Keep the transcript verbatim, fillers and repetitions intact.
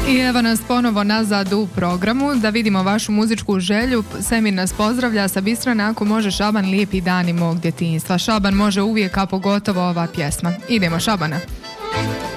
I evo nas ponovo nazad u programu da vidimo vašu muzičku želju. Semir nas pozdravlja sa Bistrana, ako može Šaban, lijepi dani mog djetinjstva. Šaban može uvijek, a pogotovo ova pjesma. Idemo, Šabana.